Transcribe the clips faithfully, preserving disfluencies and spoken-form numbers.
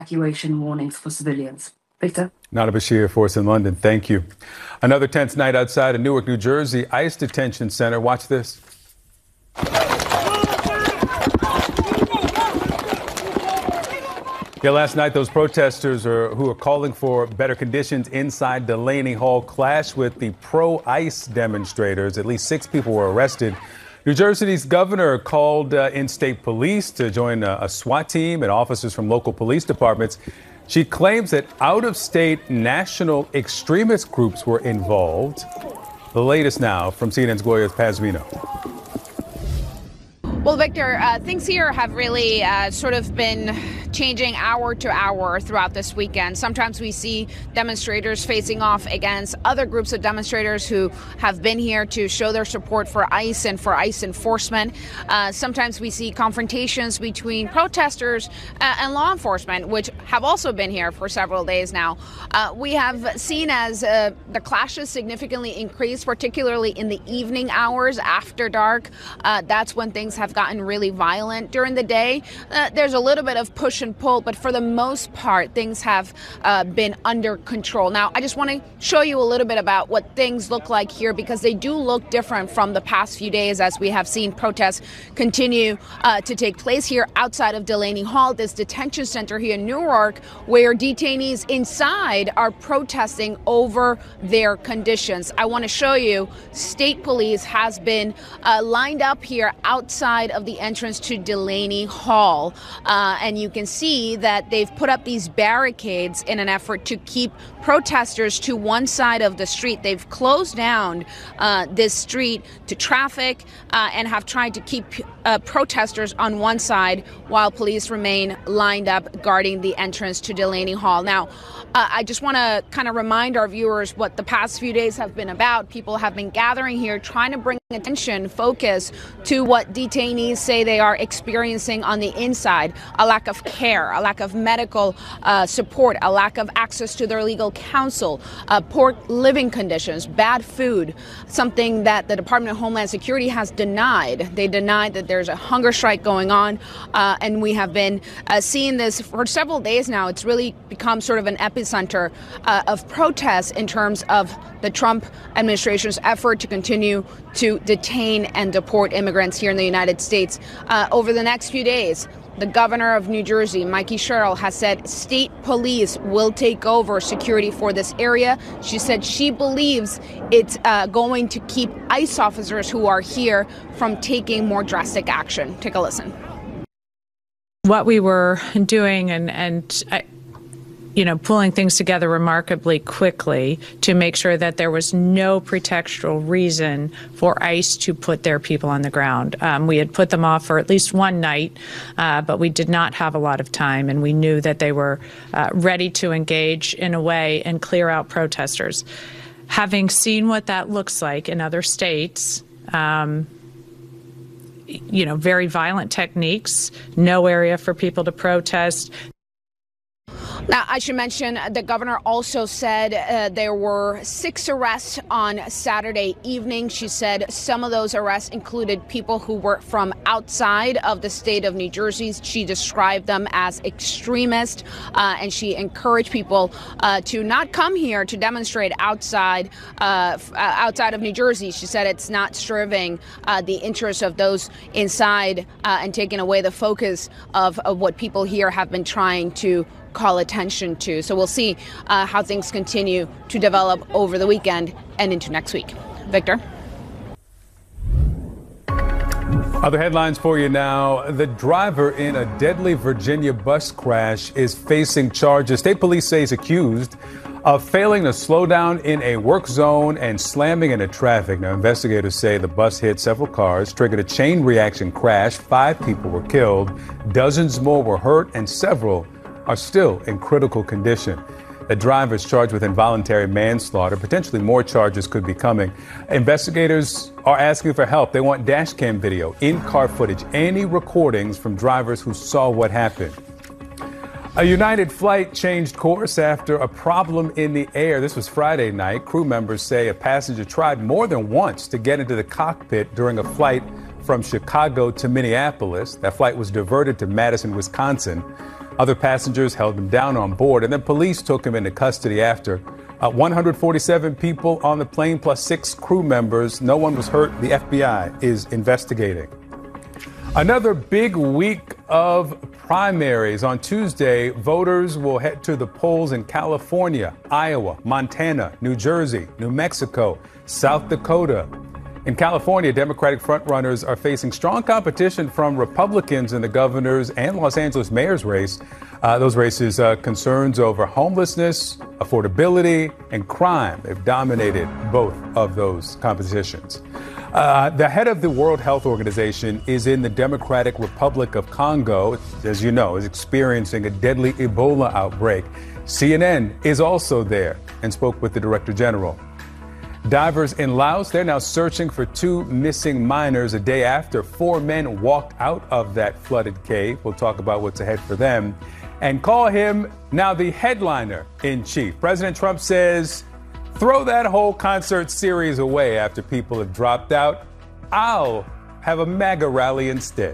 evacuation warnings for civilians. Victor? Nada Bashir for us in London. Thank you. Another tense night outside of Newark, New Jersey, ICE detention center. Watch this. Yeah, last night, those protesters are, who are calling for better conditions inside Delaney Hall clashed with the pro-ICE demonstrators. At least six people were arrested. New Jersey's governor called uh, in state police to join a, a SWAT team and officers from local police departments. She claims that out-of-state national extremist groups were involved. The latest now from C N N's Gloria Pazmino. Well, Victor, uh, things here have really uh, sort of been changing hour to hour throughout this weekend. Sometimes we see demonstrators facing off against other groups of demonstrators who have been here to show their support for ICE and for ICE enforcement. Uh, sometimes we see confrontations between protesters uh, and law enforcement, which have also been here for several days now. Uh, we have seen as uh, the clashes significantly increase, particularly in the evening hours after dark. Uh, that's when things have gotten really violent. During the day, uh, there's a little bit of push and pull, but for the most part, things have uh, been under control. Now, I just want to show you a little bit about what things look like here, because they do look different from the past few days as we have seen protests continue uh, to take place here outside of Delaney Hall, this detention center here in Newark, where detainees inside are protesting over their conditions. I want to show you state police has been uh, lined up here outside of the entrance to Delaney Hall, uh, and you can see that they've put up these barricades in an effort to keep protesters to one side of the street. They've closed down uh, this street to traffic uh, and have tried to keep uh, protesters on one side while police remain lined up guarding the entrance to Delaney Hall. Now, uh, I just want to kind of remind our viewers what the past few days have been about. People have been gathering here trying to bring attention, focus to what detainees say they are experiencing on the inside: a lack of care, a lack of medical uh, support, a lack of access to their legal counsel, uh, poor living conditions, bad food, something that the Department of Homeland Security has denied. They denied that there's a hunger strike going on, uh, and we have been uh, seeing this for several days now. It's really become sort of an epicenter uh, of protests in terms of the Trump administration's effort to continue to detain and deport immigrants here in the United States. Uh, over the next few days, the governor of New Jersey, Mikey Sherrill, has said state police will take over security for this area. She said she believes it's uh, going to keep ICE officers who are here from taking more drastic action. Take a listen. What we were doing and, and I, you know, pulling things together remarkably quickly to make sure that there was no pretextual reason for ICE to put their people on the ground. Um, we had put them off for at least one night, uh, but we did not have a lot of time, and we knew that they were uh, ready to engage in a way and clear out protesters. Having seen what that looks like in other states, um, you know, very violent techniques, no area for people to protest. Now, I should mention the governor also said uh, there were six arrests on Saturday evening. She said some of those arrests included people who were from outside of the state of New Jersey. She described them as extremists, uh, and she encouraged people uh, to not come here to demonstrate outside uh, f- outside of New Jersey. She said it's not serving uh, the interests of those inside uh, and taking away the focus of, of what people here have been trying to call attention to. So we'll see uh, how things continue to develop over the weekend and into next week. Victor? Other headlines for you now. The driver in a deadly Virginia bus crash is facing charges. State police say he's accused of failing to slow down in a work zone and slamming into traffic. Now, investigators say the bus hit several cars, triggered a chain reaction crash. Five people were killed, dozens more were hurt, and several are still in critical condition. The driver is charged with involuntary manslaughter. Potentially more charges could be coming. Investigators are asking for help. They want dash cam video, in-car footage, any recordings from drivers who saw what happened. A United flight changed course after a problem in the air. This was Friday night. Crew members say a passenger tried more than once to get into the cockpit during a flight from Chicago to Minneapolis. That flight was diverted to Madison, Wisconsin. Other passengers held him down on board, and then police took him into custody after. Uh, one hundred forty-seven people on the plane plus six crew members. No one was hurt. The F B I is investigating. Another big week of primaries. On Tuesday, voters will head to the polls in California, Iowa, Montana, New Jersey, New Mexico, South Dakota. In California, Democratic frontrunners are facing strong competition from Republicans in the governor's and Los Angeles mayor's race. Uh, those races, uh, concerns over homelessness, affordability, and crime. They've dominated both of those competitions. Uh, the head of the World Health Organization is in the Democratic Republic of Congo, as you know, is experiencing a deadly Ebola outbreak. C N N is also there and spoke with the Director General. Divers in Laos, they're now searching for two missing miners a day after four men walked out of that flooded cave. We'll talk about what's ahead for them. And call him now the headliner in chief. President Trump says, throw that whole concert series away after people have dropped out. I'll have a MAGA rally instead.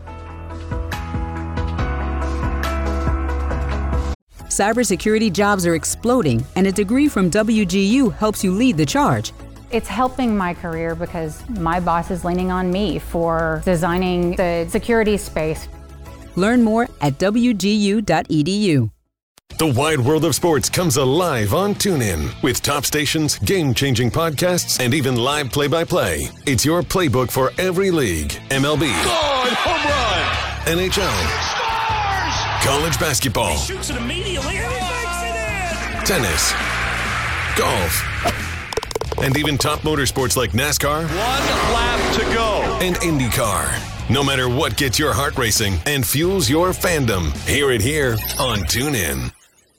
Cybersecurity jobs are exploding, and a degree from W G U helps you lead the charge. It's helping my career because my boss is leaning on me for designing the security space. Learn more at W G U dot E D U. The wide world of sports comes alive on TuneIn with top stations, game-changing podcasts, and even live play-by-play. It's your playbook for every league. M L B. God, home run! N H L. Scores! College basketball. He shoots it immediately and he makes it in! Tennis. Golf. And even top motorsports like NASCAR. One lap to go. And IndyCar. No matter what gets your heart racing and fuels your fandom, hear it here on TuneIn.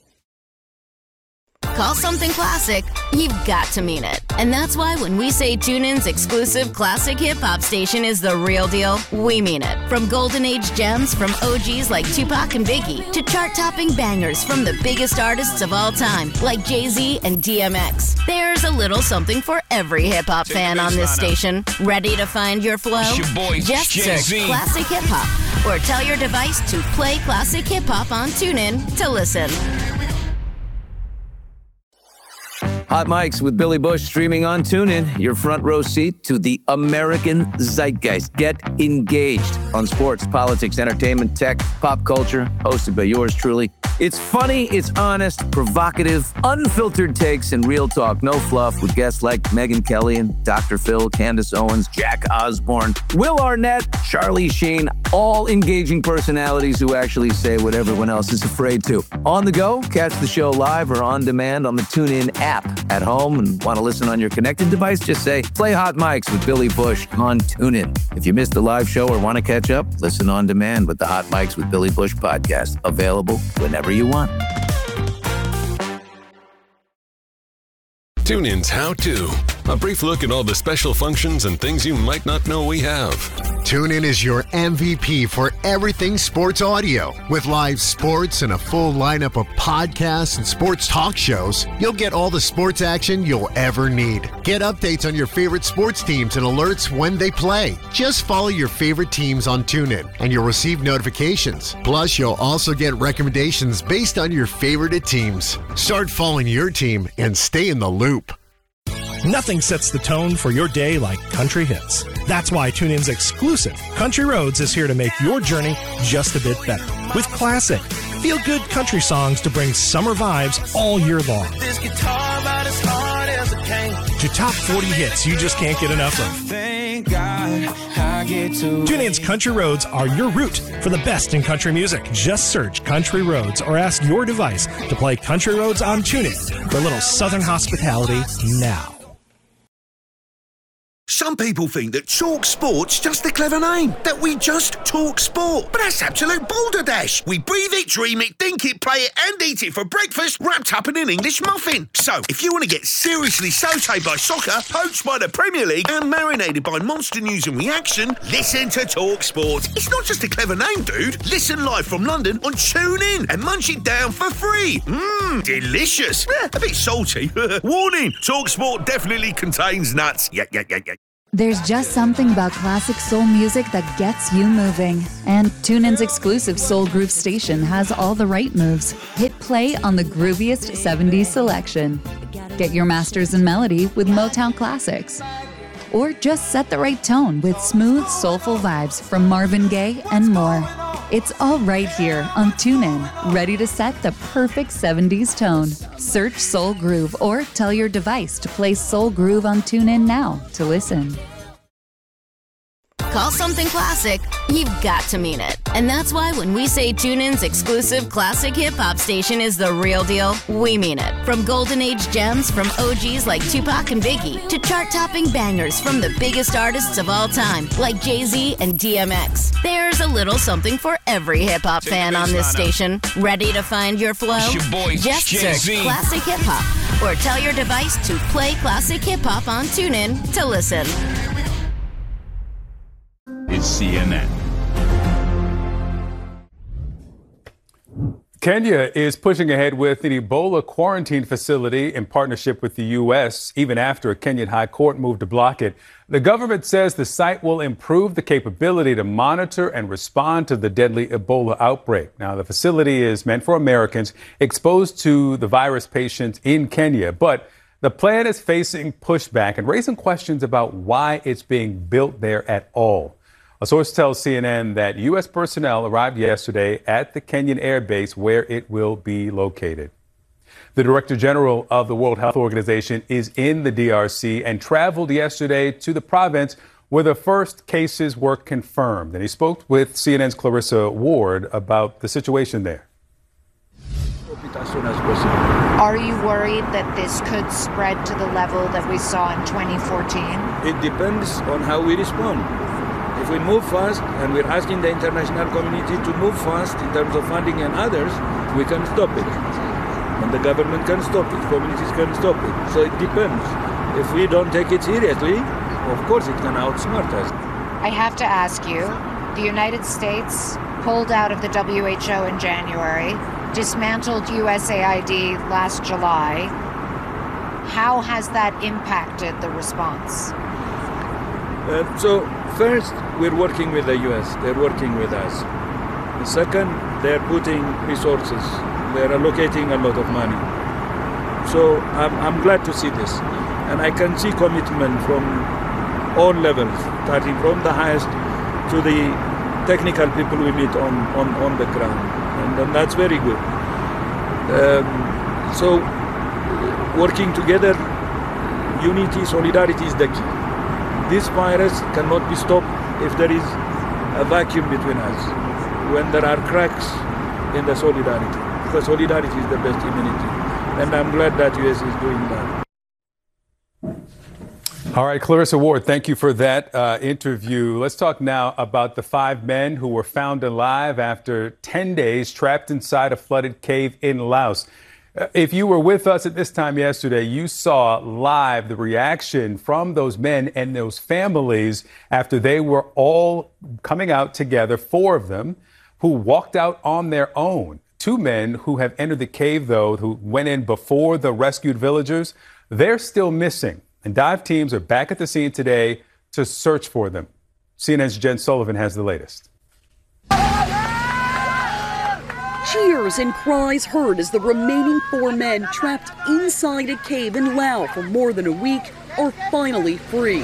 Call something classic, you've got to mean it. And that's why when we say TuneIn's exclusive classic hip-hop station is the real deal, we mean it. From golden age gems from O Gs like Tupac and Biggie to chart-topping bangers from the biggest artists of all time like Jay-Z and D M X. There's a little something for every hip-hop fan on this station. Ready to find your flow? It's your boy, Just Jay-Z. search Classic Hip-Hop or tell your device to play Classic Hip-Hop on TuneIn to listen. Hot Mics with Billy Bush streaming on TuneIn, your front row seat to the American zeitgeist. Get engaged on sports, politics, entertainment, tech, pop culture, hosted by yours truly. It's funny, it's honest, provocative, unfiltered takes, and real talk. No fluff with guests like Megyn Kelly and Doctor Phil, Candace Owens, Jack Osborne, Will Arnett, Charlie Sheen, all engaging personalities who actually say what everyone else is afraid to. On the go, catch the show live or on demand on the TuneIn app. At home and want to listen on your connected device, just say, play Hot Mics with Billy Bush on TuneIn. If you missed the live show or want to catch up, listen on demand with the Hot Mics with Billy Bush podcast. Available whenever you want. TuneIn's How To. A brief look at all the special functions and things you might not know we have. TuneIn is your M V P for everything sports audio. With live sports and a full lineup of podcasts and sports talk shows, you'll get all the sports action you'll ever need. Get updates on your favorite sports teams and alerts when they play. Just follow your favorite teams on TuneIn and you'll receive notifications. Plus, you'll also get recommendations based on your favorite teams. Start following your team and stay in the loop. Nothing sets the tone for your day like country hits. That's why TuneIn's exclusive Country Roads is here to make your journey just a bit better. With classic, feel-good country songs to bring summer vibes all year long. This guitar about as hard as it can. To top forty hits you just can't get enough of. Thank God I get to. TuneIn's Country Roads are your route for the best in country music. Just search Country Roads or ask your device to play Country Roads on TuneIn for a little southern hospitality now. Some people think that Talk Sport's just a clever name, that we just talk sport. But that's absolute balderdash. We breathe it, dream it, think it, play it, and eat it for breakfast, wrapped up in an English muffin. So, if you want to get seriously sautéed by soccer, poached by the Premier League, and marinated by monster news and reaction, listen to Talk Sport. It's not just a clever name, dude. Listen live from London on TuneIn and munch it down for free. Mmm, delicious. Eh, a bit salty. Warning, Talk Sport definitely contains nuts. Yeah, yeah, yeah, yeah. There's just something about classic soul music that gets you moving. And TuneIn's exclusive Soul Groove station has all the right moves. Hit play on the grooviest seventies selection. Get your masters in melody with Motown Classics. Or just set the right tone with smooth, soulful vibes from Marvin Gaye and more. It's all right here on TuneIn, ready to set the perfect seventies tone. Search Soul Groove or tell your device to play Soul Groove on TuneIn now to listen. Call something classic, you've got to mean it. And that's why when we say TuneIn's exclusive classic hip-hop station is the real deal, we mean it. From golden age gems from O Gs like Tupac and Biggie to chart-topping bangers from the biggest artists of all time like Jay-Z and D M X. There's a little something for every hip-hop fan on this station. Ready to find your flow? It's your boy, Just Jay-Z. search classic hip-hop or tell your device to play classic hip-hop on TuneIn to listen. It's C N N. Kenya is pushing ahead with an Ebola quarantine facility in partnership with the U S, even after a Kenyan high court moved to block it. The government says the site will improve the capability to monitor and respond to the deadly Ebola outbreak. Now, the facility is meant for Americans exposed to the virus patients in Kenya, but the plan is facing pushback and raising questions about why it's being built there at all. A source tells C N N that U S personnel arrived yesterday at the Kenyan air base where it will be located. The Director General of the World Health Organization is in the D R C and traveled yesterday to the province where the first cases were confirmed. And he spoke with C N N's Clarissa Ward about the situation there. As soon as possible. Are you worried that this could spread to the level that we saw in twenty fourteen? It depends on how we respond. If we move fast, and we're asking the international community to move fast in terms of funding and others, we can stop it. And the government can stop it, communities can stop it. So it depends. If we don't take it seriously, of course it can outsmart us. I have to ask you, the United States pulled out of the W H O in January, dismantled U S A I D last July. How has that impacted the response? Uh, so first, we're working with the U S. They're working with us. Second, they're putting resources. They're allocating a lot of money. So I'm, I'm glad to see this. And I can see commitment from all levels, starting from the highest to the technical people we meet on, on, on the ground. And, and that's very good. Um, so working together, unity, solidarity is the key. This virus cannot be stopped if there is a vacuum between us, when there are cracks in the solidarity, because solidarity is the best immunity. And I'm glad that U S is doing that. All right, Clarissa Ward, thank you for that uh, interview. Let's talk now about the five men who were found alive after ten days trapped inside a flooded cave in Laos. If you were with us at this time yesterday, you saw live the reaction from those men and those families after they were all coming out together, four of them, who walked out on their own. Two men who have entered the cave, though, who went in before the rescued villagers, they're still missing. And dive teams are back at the scene today to search for them. C N N's Jen Sullivan has the latest. Cheers and cries heard as the remaining four men trapped inside a cave in Laos for more than a week are finally free.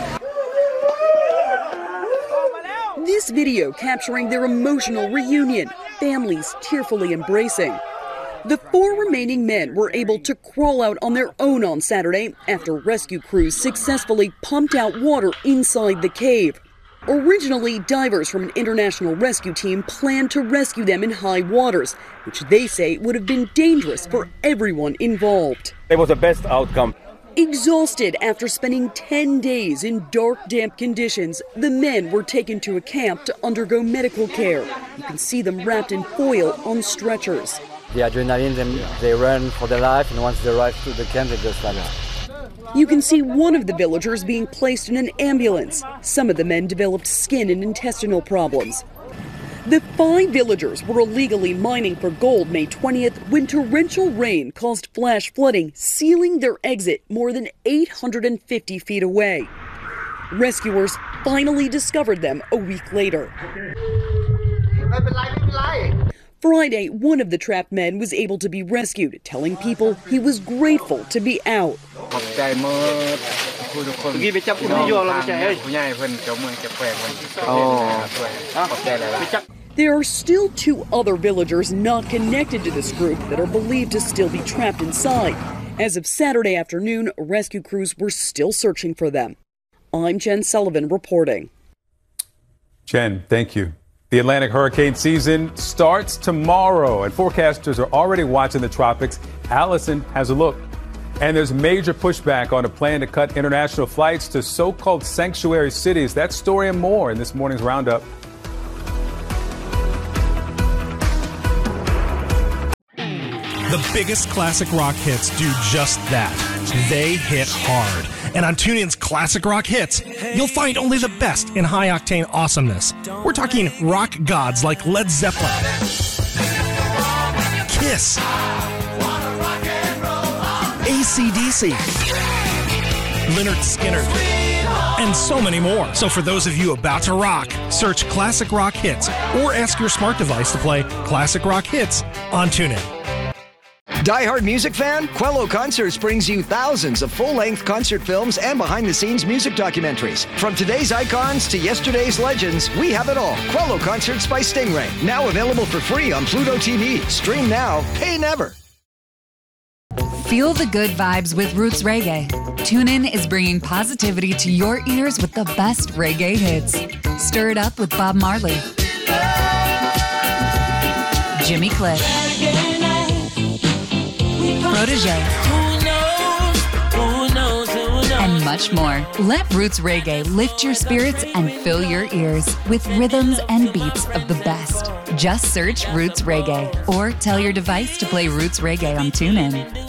This video capturing their emotional reunion, families tearfully embracing. The four remaining men were able to crawl out on their own on Saturday after rescue crews successfully pumped out water inside the cave. Originally, divers from an international rescue team planned to rescue them in high waters, which they say would have been dangerous for everyone involved. It was the best outcome. Exhausted after spending ten days in dark, damp conditions, the men were taken to a camp to undergo medical care. You can see them wrapped in foil on stretchers. The adrenaline, they, they run for their life, and once they arrive to the camp, they just like You can see one of the villagers being placed in an ambulance. Some of the men developed skin and intestinal problems. The five villagers were illegally mining for gold May twentieth when torrential rain caused flash flooding, sealing their exit more than eight hundred fifty feet away. Rescuers finally discovered them a week later. Friday, one of the trapped men was able to be rescued, telling people he was grateful to be out. There are still two other villagers not connected to this group that are believed to still be trapped inside. As of Saturday afternoon, rescue crews were still searching for them. I'm Jen Sullivan reporting. Jen, thank you. The Atlantic hurricane season starts tomorrow, and forecasters are already watching the tropics. Allison has a look. And there's major pushback on a plan to cut international flights to so-called sanctuary cities. That story and more in this morning's roundup. The biggest classic rock hits do just that. They hit hard. And on TuneIn's Classic Rock Hits, you'll find only the best in high-octane awesomeness. We're talking rock gods like Led Zeppelin, Kiss, A C D C, Lynyrd Skynyrd, and so many more. So for those of you about to rock, search Classic Rock Hits or ask your smart device to play Classic Rock Hits on TuneIn. Die-hard music fan? Quello Concerts brings you thousands of full-length concert films and behind-the-scenes music documentaries. From today's icons to yesterday's legends, we have it all. Quello Concerts by Stingray. Now available for free on Pluto T V. Stream now, pay never. Feel the good vibes with Roots Reggae. TuneIn is bringing positivity to your ears with the best reggae hits. Stir it up with Bob Marley, Jimmy Cliff, Protégé, and much more. Let Roots Reggae lift your spirits and fill your ears with rhythms and beats of the best. Just search Roots Reggae or tell your device to play Roots Reggae on TuneIn.